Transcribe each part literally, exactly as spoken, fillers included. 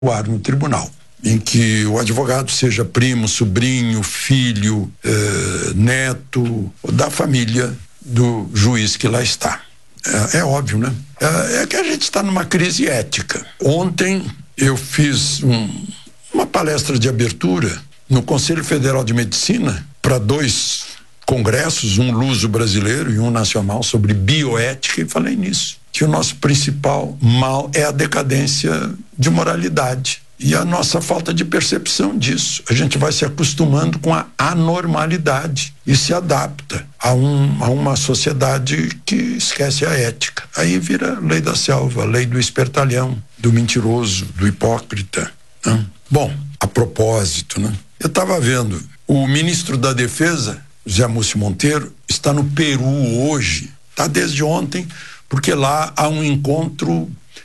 no tribunal, em que o advogado seja primo, sobrinho, filho, eh, neto da família do juiz que lá está. É, é óbvio, né? É, é que a gente está numa crise ética. Ontem eu fiz um, uma palestra de abertura no Conselho Federal de Medicina para dois congressos, um luso-brasileiro e um nacional, sobre bioética, e falei nisso, que o nosso principal mal é a decadência de moralidade e a nossa falta de percepção disso. A gente vai se acostumando com a anormalidade e se adapta a, um, a uma sociedade que esquece a ética. Aí vira lei da selva, lei do espertalhão, do mentiroso, do hipócrita, né? Bom, a propósito, né? Eu estava vendo, o ministro da Defesa, José Múcio Monteiro, está no Peru hoje, está desde ontem, porque lá há um encontro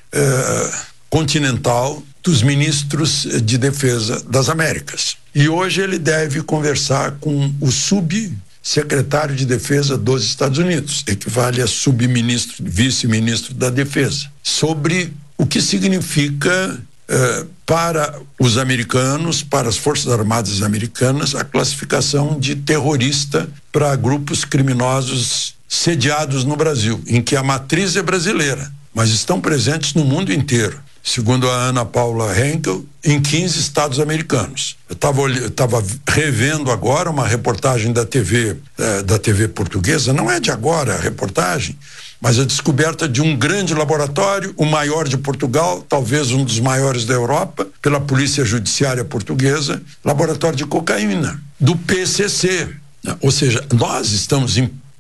eh, continental dos ministros de defesa das Américas. E hoje ele deve conversar com o subsecretário de defesa dos Estados Unidos, equivale a subministro, vice-ministro da defesa, sobre o que significa eh, para os americanos, para as Forças Armadas americanas, a classificação de terrorista para grupos criminosos sediados no Brasil, em que a matriz é brasileira, mas estão presentes no mundo inteiro. Segundo a Ana Paula Henkel, em quinze estados americanos. Eu estava eu estava revendo agora uma reportagem da T V eh, da T V portuguesa, não é de agora a reportagem, mas a descoberta de um grande laboratório, o maior de Portugal, talvez um dos maiores da Europa, pela Polícia Judiciária Portuguesa, laboratório de cocaína, do P C C. Ou seja, nós estamos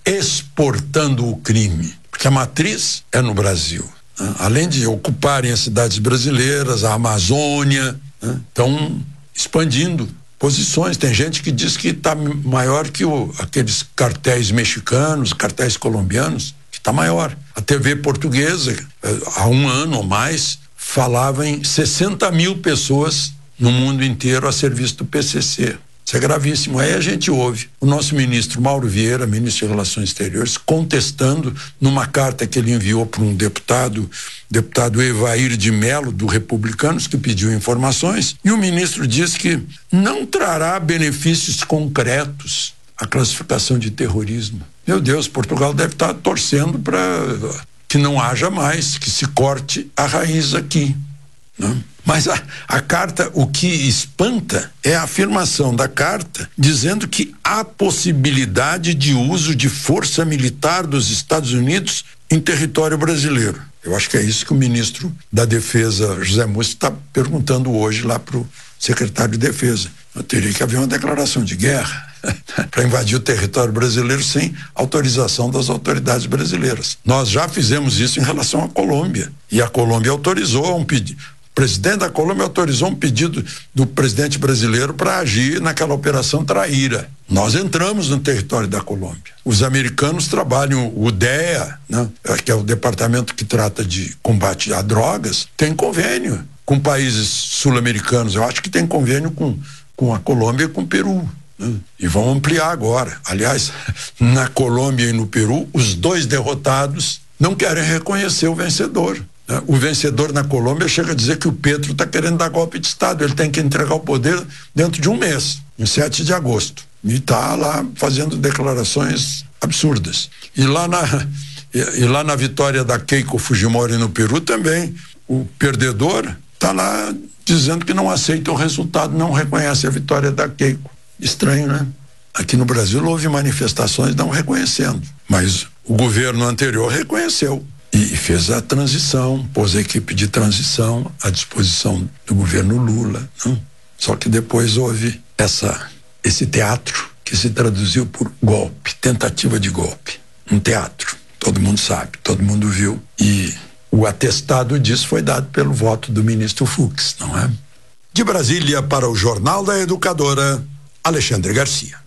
exportando o crime, porque a matriz é no Brasil. Além de ocuparem as cidades brasileiras, a Amazônia, né, estão expandindo posições. Tem gente que diz que está maior que o, aqueles cartéis mexicanos, cartéis colombianos, que está maior. A T V portuguesa, há um ano ou mais, falava em sessenta mil pessoas no mundo inteiro a serviço do P C C. Isso é gravíssimo. Aí a gente ouve o nosso ministro Mauro Vieira, ministro de Relações Exteriores, contestando numa carta que ele enviou para um deputado, deputado Evair de Mello, do Republicanos, que pediu informações, e o ministro diz que não trará benefícios concretos a classificação de terrorismo. Meu Deus, Portugal deve estar torcendo para que não haja mais, que se corte a raiz aqui, né? Mas a, a carta, o que espanta é a afirmação da carta dizendo que há possibilidade de uso de força militar dos Estados Unidos em território brasileiro. Eu acho que é isso que o ministro da Defesa, José Múcio, está perguntando hoje lá para o secretário de Defesa. Eu teria que haver uma declaração de guerra para invadir o território brasileiro sem autorização das autoridades brasileiras. Nós já fizemos isso em relação à Colômbia, e a Colômbia autorizou um pedido. O presidente da Colômbia autorizou um pedido do presidente brasileiro para agir naquela operação Traíra. Nós entramos no território da Colômbia. Os americanos trabalham, o D E A, né, que é o departamento que trata de combate a drogas, tem convênio com países sul-americanos. Eu acho que tem convênio com, com a Colômbia e com o Peru, né? E vão ampliar agora. Aliás, na Colômbia e no Peru, os dois derrotados não querem reconhecer o vencedor. O vencedor na Colômbia chega a dizer que o Petro está querendo dar golpe de Estado, ele tem que entregar o poder dentro de um mês, em sete de agosto, e está lá fazendo declarações absurdas. E lá na e, e lá na vitória da Keiko Fujimori no Peru também, o perdedor está lá dizendo que não aceita o resultado, não reconhece a vitória da Keiko. Estranho, né? Aqui no Brasil houve manifestações não reconhecendo, mas o governo anterior reconheceu e fez a transição, pôs a equipe de transição à disposição do governo Lula, não? Só que depois houve essa, esse teatro que se traduziu por golpe, tentativa de golpe, um teatro, todo mundo sabe, todo mundo viu, e o atestado disso foi dado pelo voto do ministro Fux, não é? De Brasília para o Jornal da Educadora, Alexandre Garcia.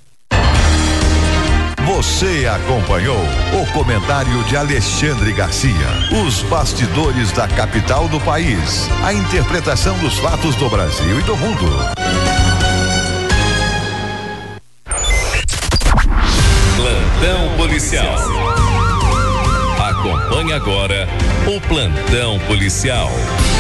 Você acompanhou o comentário de Alexandre Garcia. Os bastidores da capital do país. A interpretação dos fatos do Brasil e do mundo. Plantão policial. Acompanhe agora o Plantão policial.